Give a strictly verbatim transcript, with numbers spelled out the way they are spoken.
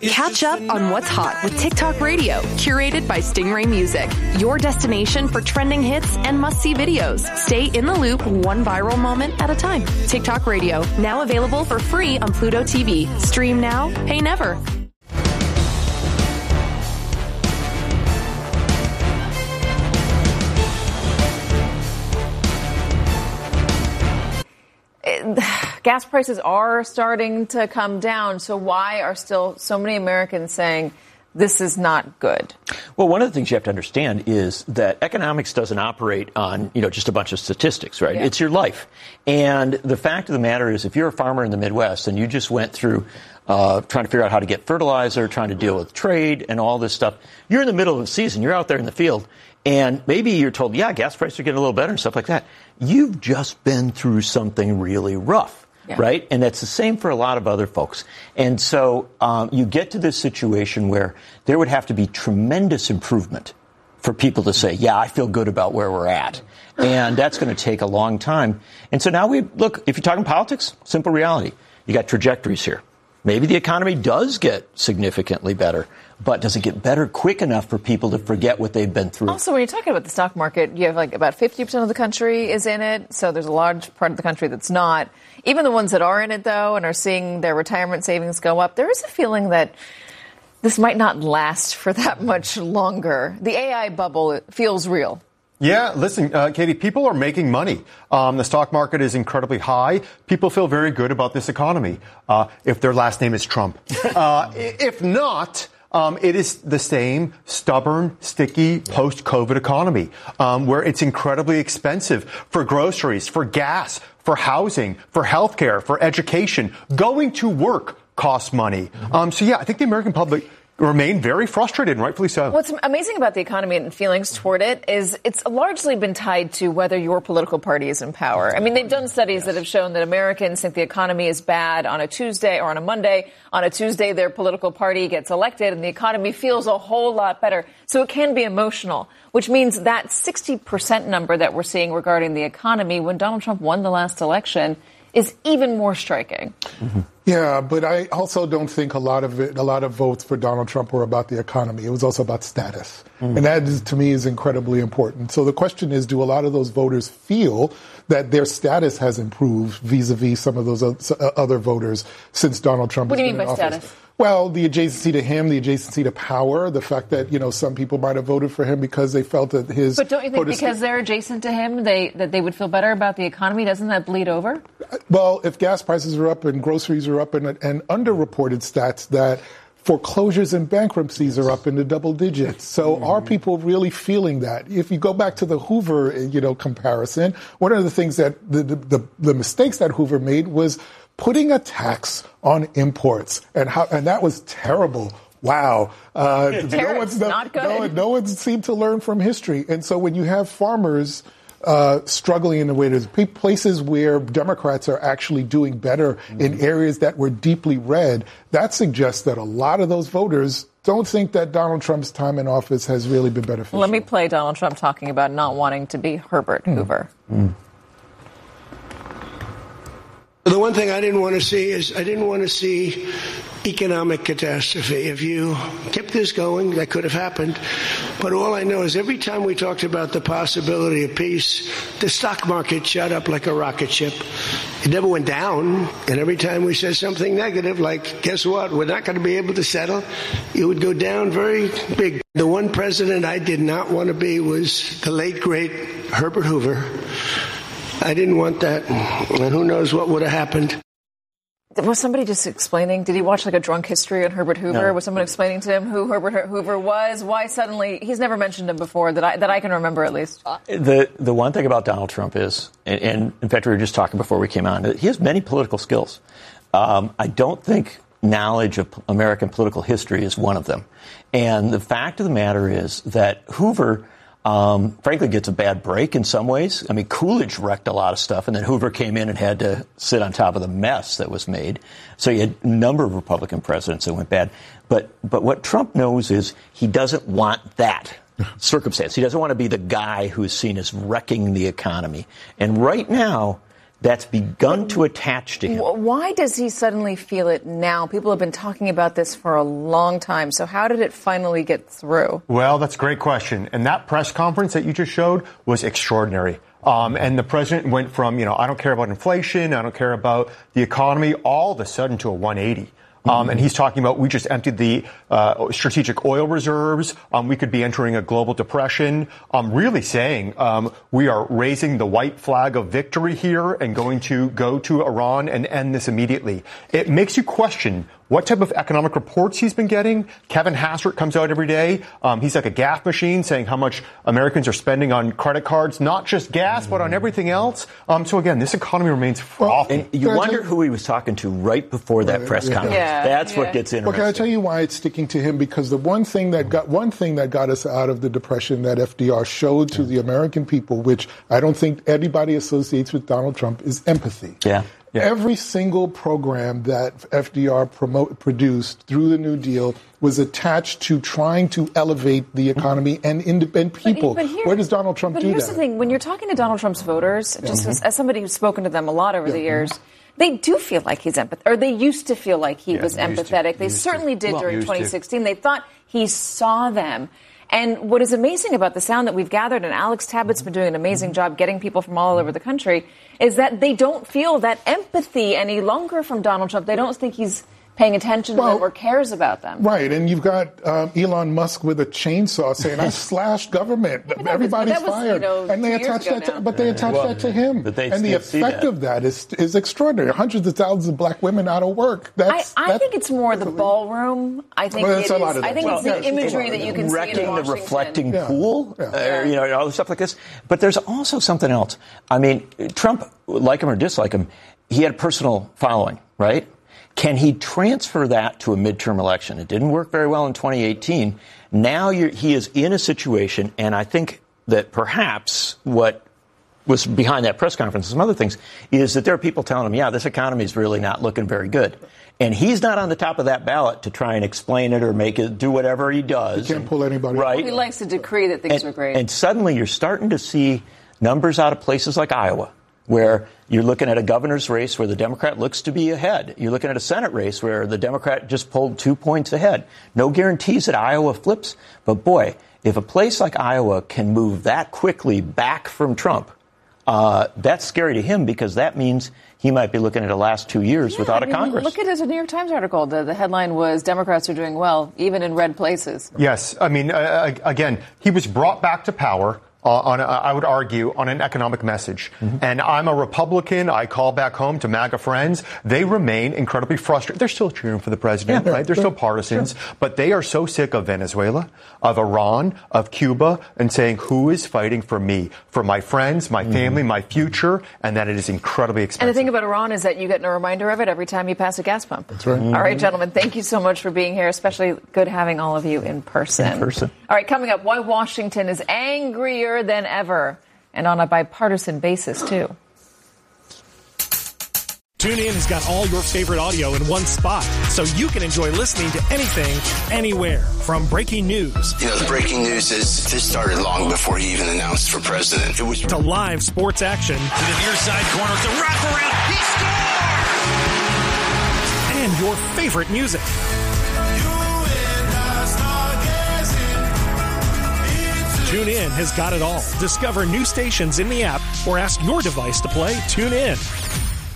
Catch up on what's hot with TikTok Radio, curated by Stingray Music, your destination for trending hits and must-see videos. Stay in the loop, one viral moment at a time. TikTok Radio, now available for free on Pluto T V. Stream now, pay never. Gas prices are starting to come down. So why are still so many Americans saying this is not good? Well, one of the things you have to understand is that economics doesn't operate on, you know, just a bunch of statistics, right? Yeah. It's your life. And the fact of the matter is, if you're a farmer in the Midwest and you just went through uh, trying to figure out how to get fertilizer, trying to deal with trade and all this stuff, you're in the middle of the season. You're out there in the field. And maybe you're told, yeah, gas prices are getting a little better and stuff like that. You've just been through something really rough, yeah. right? And that's the same for a lot of other folks. And so um, you get to this situation where there would have to be tremendous improvement for people to say, yeah, I feel good about where we're at. And that's going to take a long time. And so now we look, if you're talking politics, simple reality. You got trajectories here. Maybe the economy does get significantly better, but does it get better quick enough for people to forget what they've been through? Also, when you're talking about the stock market, you have like about fifty percent of the country is in it. So there's a large part of the country that's not. Even the ones that are in it, though, and are seeing their retirement savings go up, there is a feeling that this might not last for that much longer. The A I bubble feels real. Yeah, listen, uh, Katie, people are making money. Um, the stock market is incredibly high. People feel very good about this economy, uh, if their last name is Trump. Uh, if not, um, it is the same stubborn, sticky post-COVID economy, um, where it's incredibly expensive for groceries, for gas, for housing, for healthcare, for education. Going to work costs money. Um, so, yeah, I think the American public remain very frustrated, and rightfully so. What's amazing about the economy and feelings toward it is it's largely been tied to whether your political party is in power. I mean, they've done studies yes. that have shown that Americans think the economy is bad on a Tuesday or on a Monday. On a Tuesday, their political party gets elected, and the economy feels a whole lot better. So it can be emotional, which means that sixty percent number that we're seeing regarding the economy when Donald Trump won the last election is even more striking. Mm-hmm. Yeah, but I also don't think a lot of it, a lot of votes for Donald Trump were about the economy. It was also about status. Mm-hmm. And that, is, to me, is incredibly important. So the question is, do a lot of those voters feel that their status has improved vis-a-vis some of those other voters since Donald Trump has been in office? What do you mean by status? Well, the adjacency to him, the adjacency to power, the fact that, you know, some people might have voted for him because they felt that his... But don't you think because they're adjacent to him, they that they would feel better about the economy? Doesn't that bleed over? Well, if gas prices are up and groceries are up and, and underreported stats that foreclosures and bankruptcies are up in the double digits. So mm-hmm. are people really feeling that? If you go back to the Hoover, you know, comparison, one of the things that the, the, the mistakes that Hoover made was putting a tax on imports, and how, and that was terrible. Wow. Uh, no one's no, not good. No, no one's seemed to learn from history. And so when you have farmers uh, struggling in the way, there's places where Democrats are actually doing better mm-hmm. in areas that were deeply red, that suggests that a lot of those voters don't think that Donald Trump's time in office has really been beneficial. Let me play Donald Trump talking about not wanting to be Herbert mm. Hoover. Mm. The one thing I didn't want to see is I didn't want to see economic catastrophe. If you kept this going, that could have happened. But all I know is every time we talked about the possibility of peace, the stock market shot up like a rocket ship. It never went down. And every time we said something negative, like, guess what, we're not going to be able to settle, it would go down very big. The one president I did not want to be was the late, great Herbert Hoover. I didn't want that, and who knows what would have happened. Was somebody just explaining, did he watch like a drunk history on Herbert Hoover? No. Was someone explaining to him who Herbert Hoover was? Why suddenly, he's never mentioned him before that I that I can remember at least. Uh, the the one thing about Donald Trump is, and, and in fact we were just talking before we came on, he has many political skills. Um, I don't think knowledge of American political history is one of them. And the fact of the matter is that Hoover... Um, frankly, gets a bad break in some ways. I mean, Coolidge wrecked a lot of stuff, and then Hoover came in and had to sit on top of the mess that was made. So you had a number of Republican presidents that went bad. But but what Trump knows is he doesn't want that circumstance. He doesn't want to be the guy who's seen as wrecking the economy. And right now, that's begun to attach to him. Why does he suddenly feel it now? People have been talking about this for a long time. So how did it finally get through? Well, that's a great question. And that press conference that you just showed was extraordinary. Um, and the president went from, you know, I don't care about inflation, I don't care about the economy, all of a sudden to a one eighty. Um, and he's talking about we just emptied the uh, strategic oil reserves. Um, we could be entering a global depression. Um, really saying um, we are raising the white flag of victory here and going to go to Iran and end this immediately. It makes you question what type of economic reports he's been getting. Kevin Hassert comes out every day. Um, he's like a gas machine saying how much Americans are spending on credit cards, not just gas, mm. but on everything else. Um, so, again, this economy remains frothy. And you wonder who he was talking to right before that press yeah. conference. Yeah. That's yeah. what gets interesting. Well, can I tell you why it's sticking to him? Because the one thing that got one thing that got us out of the depression that F D R showed to the American people, which I don't think anybody associates with Donald Trump, is empathy. Yeah. Yeah. Every single program that F D R promote, produced through the New Deal was attached to trying to elevate the economy and independent people. But, but here, Where does Donald Trump but do that? But here's the thing. When you're talking to Donald Trump's voters, just mm-hmm. as, as somebody who's spoken to them a lot over yeah. the years, they do feel like he's empathetic, or they used to feel like he yeah, was empathetic. They certainly to. did well, during twenty sixteen. To. They thought he saw them. And what is amazing about the sound that we've gathered, and Alex Tabbitt's been doing an amazing job getting people from all over the country, is that they don't feel that empathy any longer from Donald Trump. They don't think he's paying attention well, to them or cares about them. Right, and you've got um, Elon Musk with a chainsaw saying, I slashed government. But Everybody's was, was, fired. You know, and they attach that to, but they attach well, that to him. But they and the effect that. of that is is extraordinary. Hundreds of thousands of black women out of work. That's, I, I that's, think it's more the ballroom. I think well, it is. I think well, it's the yes, imagery that you can wrecking see in Washington. the reflecting yeah. pool, Yeah. Uh, you know, all the stuff like this. But there's also something else. I mean, Trump, like him or dislike him, he had a personal following, right? Can he transfer that to a midterm election? It didn't work very well in twenty eighteen. Now you're, he is in a situation, and I think that perhaps what was behind that press conference and some other things is that there are people telling him, yeah, this economy is really not looking very good. And he's not on the top of that ballot to try and explain it or make it do whatever he does. He can't pull anybody. Right. He likes to decree that things and, are great. And suddenly you're starting to see numbers out of places like Iowa, where you're looking at a governor's race where the Democrat looks to be ahead. You're looking at a Senate race where the Democrat just pulled two points ahead. No guarantees that Iowa flips, but boy, if a place like Iowa can move that quickly back from Trump, uh, that's scary to him because that means he might be looking at the last two years yeah, without I mean, a Congress. Look at this New York Times article. The, the headline was Democrats are doing well, even in red places. Yes. I mean, uh, again, he was brought back to power. Uh, on, a, I would argue, on an economic message. Mm-hmm. And I'm a Republican. I call back home to MAGA friends. They remain incredibly frustrated. They're still cheering for the president, yeah, right? They're still partisans. Sure. But they are so sick of Venezuela, of Iran, of Cuba, and saying, who is fighting for me, for my friends, my mm-hmm. family, my future, and that it is incredibly expensive. And the thing about Iran is that you get a reminder of it every time you pass a gas pump. That's right. Mm-hmm. All right, gentlemen, thank you so much for being here, especially good having all of you in person. In person. All right, coming up, why Washington is angrier than ever, and on a bipartisan basis, too. TuneIn has got all your favorite audio in one spot, so you can enjoy listening to anything, anywhere. From breaking news. You know, the breaking news is this started long before he even announced for president. It was to live sports action. To the near side corner, the wraparound, he scores! And your favorite music. TuneIn has got it all. Discover new stations in the app or ask your device to play TuneIn.